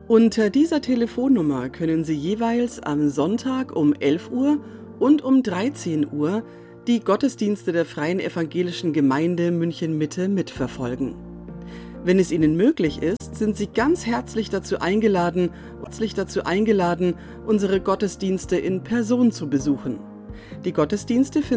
Unter dieser Telefonnummer können Sie jeweils am Sonntag um 11 Uhr und um 13 Uhr die Gottesdienste der Freien Evangelischen Gemeinde München-Mitte mitverfolgen. Wenn es Ihnen möglich ist, sind Sie ganz herzlich dazu eingeladen, unsere Gottesdienste in Person zu besuchen. Die Gottesdienste finden